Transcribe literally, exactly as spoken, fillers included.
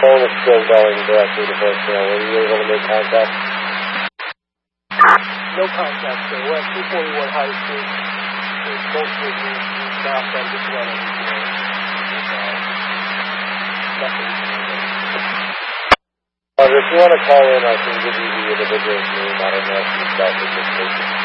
phone is still going directly to voicemail. Were you able to make contact? No contact, sir. We're at two forty-one High Street. There's mostly we stopped on this one over here. Nothing. Uh, if you want to call in, I can give you the individual's name. I don't know if you've dealt with this patient.